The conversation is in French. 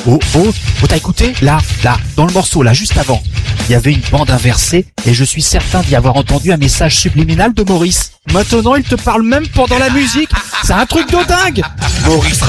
t'as écouté? Là, dans le morceau, là, juste avant. Il y avait une bande inversée et je suis certain d'y avoir entendu un message subliminal de Maurice. Maintenant, il te parle même pendant la musique. C'est un truc de dingue. Maurice